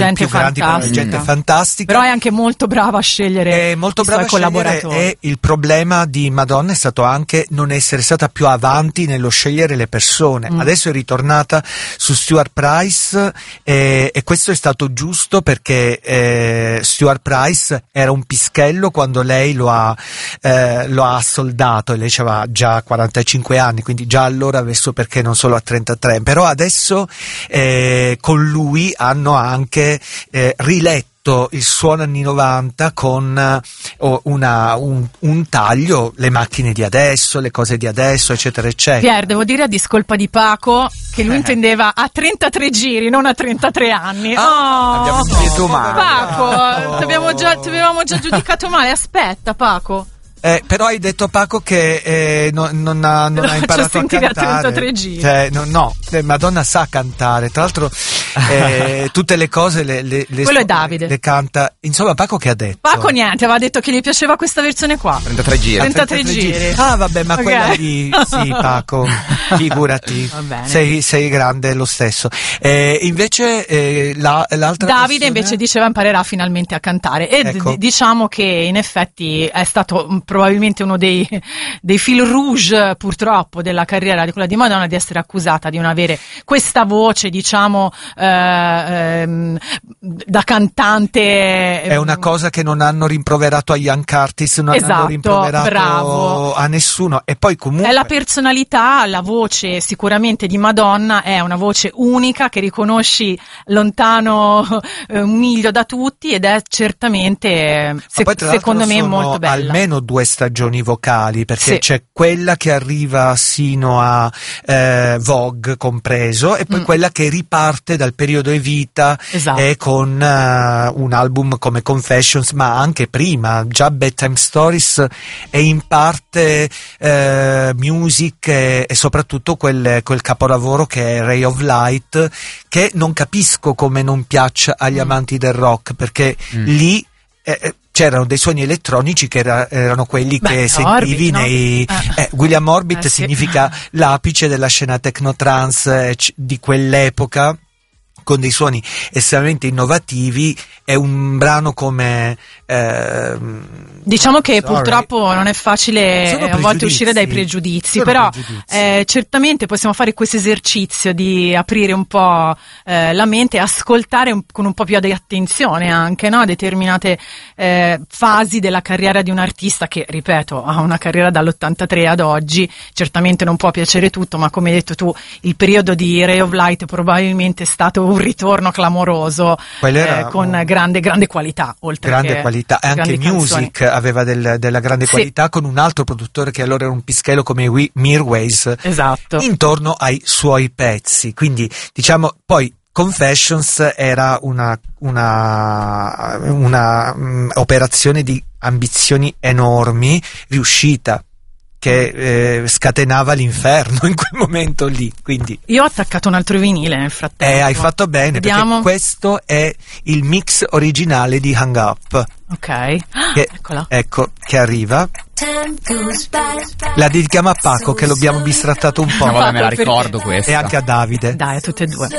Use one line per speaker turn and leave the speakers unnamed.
gente fantastica.
Gente fantastica.
Però è anche molto brava a scegliere i suoi collaboratori.
E il problema di Madonna è stato anche non essere stata più avanti nello scegliere le persone. Adesso è ritornata su Stuart Price e questo è stato giusto, perché Stuart Price era un pischello quando lei lo ha assoldato, e lei aveva già 45 anni, quindi già allora adesso perché non solo a 33, però adesso con lui hanno anche riletto il suono anni 90 con un taglio, le macchine di adesso, le cose di adesso, eccetera eccetera.
Pier, devo dire a discolpa di Paco che lui intendeva a 33 giri, non a 33 anni.
Abbiamo detto male.
Paco, ti avevamo già giudicato male. Aspetta, Paco.
Però hai detto a Paco che non ha imparato a cantare.
A 33 giri.
Madonna sa cantare. Tra l'altro tutte le cose
quello è Davide.
Le canta. Insomma, Paco che ha detto?
Paco niente, aveva detto che gli piaceva questa versione qua.
33 giri.
33 giri.
Ah, vabbè, ma quella lì, sì, Paco, figurati.
Va bene.
Sei grande lo stesso. Invece l'altra
Davide
persona...
invece diceva imparerà finalmente a cantare, e
ecco.
diciamo che in effetti è stato probabilmente uno dei fil rouge, purtroppo, della carriera di quella di Madonna, di essere accusata di non avere questa voce, diciamo, da cantante.
È una cosa che non hanno rimproverato a Ian Curtis, non hanno rimproverato
bravo.
a nessuno. E poi comunque
è la personalità, la voce sicuramente di Madonna è una voce unica che riconosci lontano un miglio da tutti, ed è certamente secondo me molto bella.
Almeno 2 stagioni vocali, perché
sì.
C'è quella che arriva sino a Vogue compreso, e poi quella che riparte dal periodo Evita,
esatto.
E con un album come Confessions, ma anche prima, già Bedtime Stories, e in parte Music, e soprattutto quel capolavoro che è Ray of Light, che non capisco come non piaccia agli amanti del rock, perché lì c'erano dei suoni elettronici che erano quelli che sentivi nei... William Orbit significa l'apice della scena techno-trance di quell'epoca, con dei suoni estremamente innovativi. È un brano come...
diciamo che purtroppo non è facile a volte uscire dai pregiudizi, però certamente possiamo fare questo esercizio di aprire un po' la mente e ascoltare con un po' più di attenzione anche, no? Determinate fasi della carriera di un artista che, ripeto, ha una carriera dall'83 ad oggi. Certamente non può piacere tutto, ma come hai detto tu, il periodo di Ray of Light probabilmente è stato un ritorno clamoroso, con grande qualità, oltre
grande
che
qualità. E anche Music aveva della grande qualità, con un altro produttore che allora era un pischello come Mirwais,
esatto,
intorno ai suoi pezzi. Quindi diciamo, poi Confessions era una operazione di ambizioni enormi, riuscita, che scatenava l'inferno in quel momento lì. Quindi
io ho attaccato un altro vinile nel frattempo.
Hai fatto bene.
Vediamo.
Perché questo è il mix originale di Hang Up.
Ok, eccola.
Ecco che arriva. La dedichiamo a Paco, che l'abbiamo bistrattato un po'.
Vabbè, me la ricordo questa.
E anche a Davide.
Dai, a tutte e due.